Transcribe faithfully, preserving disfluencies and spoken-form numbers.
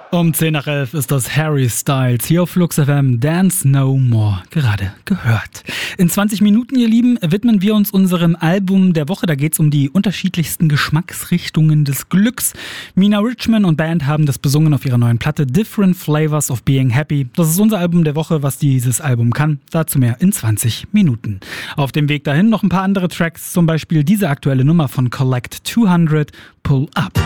Um zehn nach elf ist das Harry Styles hier auf Flux F M Dance No More gerade gehört. In zwanzig Minuten, ihr Lieben, widmen wir uns unserem Album der Woche. Da geht es um die unterschiedlichsten Geschmacksrichtungen des Glücks. Mina Richman und Band haben das besungen auf ihrer neuen Platte Different Flavors of Being Happy. Das ist unser Album der Woche, was dieses Album kann. Dazu mehr in zwanzig Minuten. Auf dem Weg dahin noch ein paar andere Tracks, zum Beispiel diese aktuelle Nummer von Collect zweihundert, Pull Up.